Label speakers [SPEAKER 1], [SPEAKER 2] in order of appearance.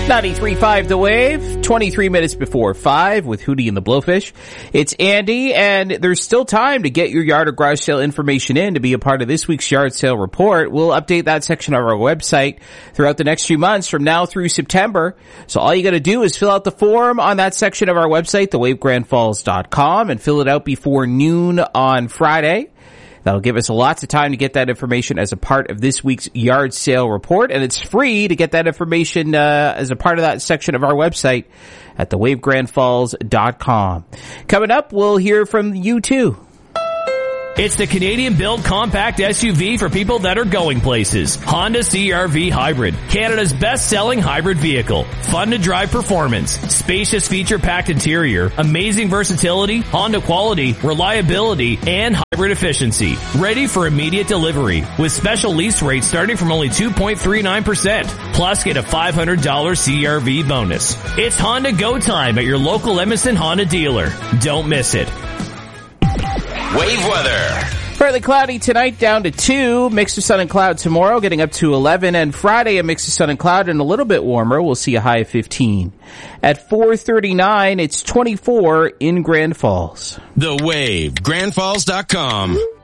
[SPEAKER 1] 93.5 The Wave, 23 minutes before 5 with Hootie and the Blowfish. It's Andy, and there's still time to get your yard or garage sale information in to be a part of this week's yard sale report. We'll update that section of our website throughout the next few months from now through September. So all you got to do is fill out the form on that section of our website, thewavegrandfalls.com, and fill it out before noon on Friday. That'll give us lots of time to get that information as a part of this week's yard sale report, and it's free to get that information as a part of that section of our website at thewavegrandfalls.com. Coming up, we'll hear from you too.
[SPEAKER 2] It's the Canadian-built compact SUV for people that are going places. Honda CR-V Hybrid, Canada's best-selling hybrid vehicle. Fun-to-drive performance, spacious feature-packed interior, amazing versatility, Honda quality, reliability, and hybrid efficiency. Ready for immediate delivery with special lease rates starting from only 2.39%. Plus, get a $500 CR-V bonus. It's Honda Go Time at your local Emerson Honda dealer. Don't miss it.
[SPEAKER 3] Wave weather.
[SPEAKER 1] Partly cloudy tonight, down to 2. Mix of sun and cloud tomorrow, getting up to 11. And Friday, a mix of sun and cloud and a little bit warmer. We'll see a high of 15. At 4:39, it's 24 in Grand Falls.
[SPEAKER 3] The Wave, grandfalls.com.